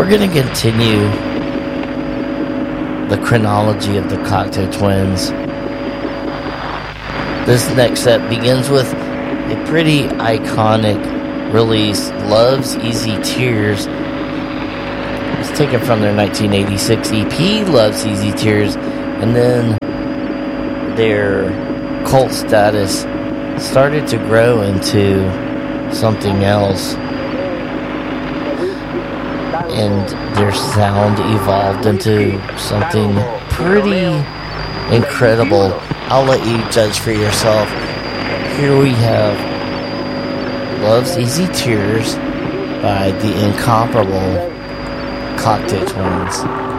We're going to continue the chronology of the Cocteau Twins. This next set begins with a pretty iconic release, Love's Easy Tears. It's taken from their 1986 EP, Love's Easy Tears, and then their cult status started to grow into something else, and their sound evolved into something pretty incredible. I'll let you judge for yourself. Here we have Love's Easy Tears by the incomparable Cocteau Twins.